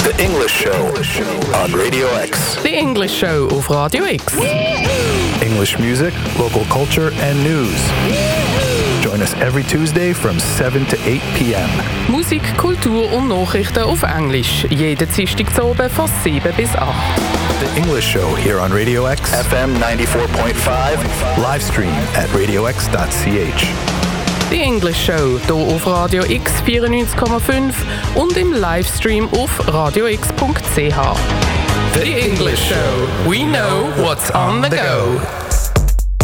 The English Show on Radio X. The English Show auf Radio X. English music, local culture and news. Join us every Tuesday from 7 to 8 p.m. Musik, Kultur und Nachrichten auf Englisch. Jeden Dienstag zu oben von 7 bis 8. The English Show here on Radio X. FM 94.5. Livestream at radiox.ch. The English Show hier auf Radio X 94,5 und im Livestream auf radiox.ch. The English Show. We know what's on the go.